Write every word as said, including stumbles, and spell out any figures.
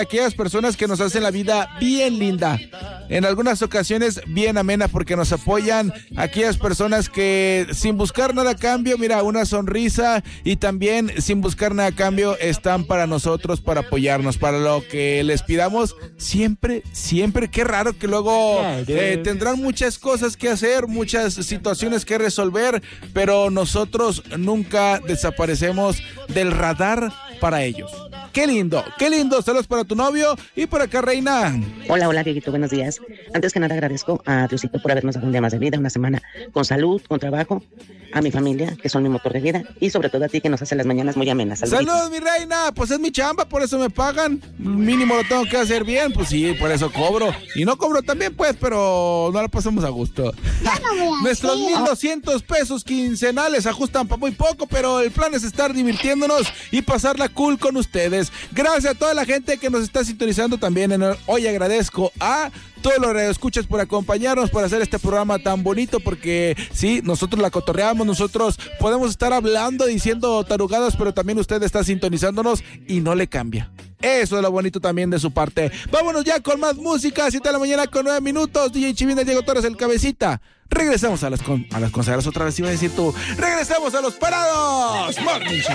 aquellas personas que nos hacen la vida bien linda, en algunas ocasiones bien amena, porque nos apoyan, aquellas personas que sin buscar nada a cambio, mira, una sonrisa, y también sin buscar nada a cambio están para nosotros, para apoyarnos, para lo que les pidamos, siempre, siempre. Qué raro que luego eh, tendrán muchas cosas que hacer, muchas situaciones que resolver, pero nosotros nunca desaparecemos del radar para ellos. Qué lindo, qué lindo. Saludos para tu novio y por acá, Reina. Hola, hola, Dieguito, buenos días. Antes que nada agradezco a Diosito por habernos dado un día más de vida, una semana con salud, con trabajo, a mi familia, que son mi motor de vida, y sobre todo a ti, que nos hace las mañanas muy amenas. Saluditos. Saludos, mi reina. Pues es mi chamba, por eso me pagan. Mínimo lo tengo que hacer bien, pues sí, por eso cobro. Y no cobro también, pues, pero no la pasamos a gusto. No Nuestros mil doscientos pesos quincenales ajustan para muy poco, pero el plan es estar divirtiéndonos y pasarla cool con ustedes. Gracias a toda la gente que nos está sintonizando también. En el, hoy agradezco a todos los radioescuchas por acompañarnos, por hacer este programa tan bonito, porque sí, nosotros la cotorreamos, nosotros podemos estar hablando, diciendo tarugadas, pero también usted está sintonizándonos y no le cambia. Eso es lo bonito también de su parte. Vámonos ya con más música, siete de la mañana con nueve minutos. D J Chivina, Diego Torres, el cabecita. Regresamos a las, con, a las consagradas otra vez, iba a decir tú. Regresamos a los parados. Morning Show.